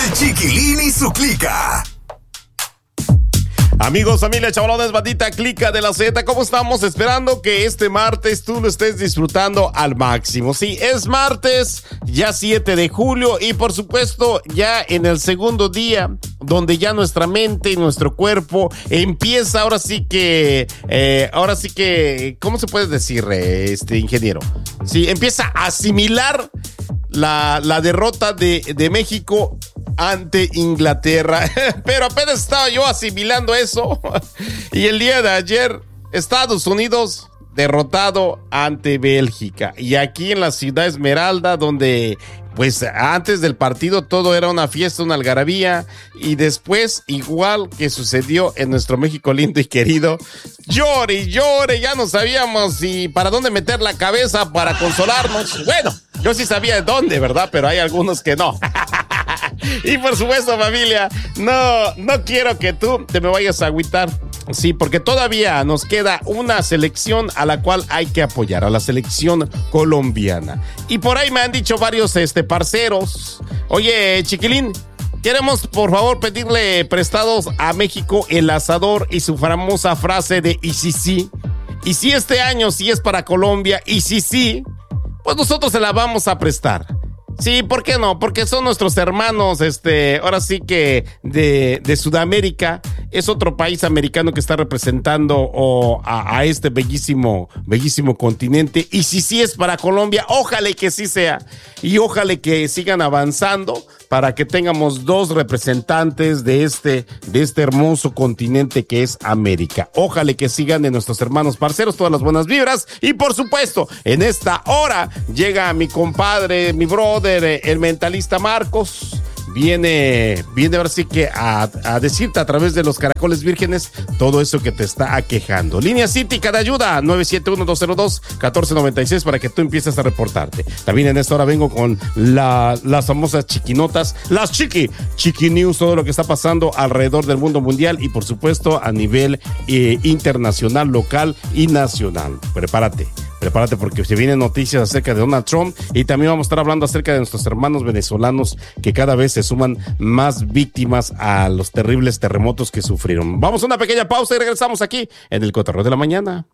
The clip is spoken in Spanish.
El Chiquilín y su clica. Amigos, familia, chavalones, bandita, clica de la Z, ¿cómo estamos? Esperando que este martes tú lo estés disfrutando al máximo. Sí, es martes, ya 7 de julio y por supuesto ya en el segundo día donde ya nuestra mente y nuestro cuerpo empieza ahora sí que, ¿cómo se puede decir, ingeniero? Sí, empieza a asimilar la derrota de México ante Inglaterra, pero apenas estaba yo asimilando eso y el día de ayer Estados Unidos derrotado ante Bélgica y aquí en la ciudad Esmeralda donde pues antes del partido todo era una fiesta, una algarabía y después igual que sucedió en nuestro México lindo y querido, llore y llore, ya no sabíamos si para dónde meter la cabeza para consolarnos. Bueno, yo sí sabía de dónde, ¿verdad? Pero hay algunos que no. Y por supuesto, familia, no quiero que tú te me vayas a agüitar. Sí, porque todavía nos queda una selección a la cual hay que apoyar, a la selección colombiana. Y por ahí me han dicho varios parceros, oye, Chiquilín, queremos por favor pedirle prestados a México el asador y su famosa frase de y si sí. Y si este año sí es para Colombia, y si sí, pues nosotros se la vamos a prestar. Sí, ¿por qué no? Porque son nuestros hermanos, ahora sí que de Sudamérica. Es otro país americano que está representando a este bellísimo continente. Y si sí es para Colombia, ojalá que sí sea. Y ojalá que sigan avanzando para que tengamos dos representantes de este hermoso continente que es América. Ojalá que sigan de nuestros hermanos parceros, todas las buenas vibras. Y por supuesto, en esta hora llega mi compadre, mi brother, el mentalista Marcos. Viene ahora sí que a decirte a través de los caracoles vírgenes todo eso que te está aquejando. Línea cítica de ayuda 971-202-1496 para que tú empieces a reportarte. También en esta hora vengo con las famosas chiquinotas, las chiqui news, todo lo que está pasando alrededor del mundo mundial y por supuesto a nivel internacional, local y nacional. Prepárate porque se vienen noticias acerca de Donald Trump y también vamos a estar hablando acerca de nuestros hermanos venezolanos que cada vez se suman más víctimas a los terribles terremotos que sufrieron. Vamos a una pequeña pausa y regresamos aquí en el Cotorreo de la Mañana.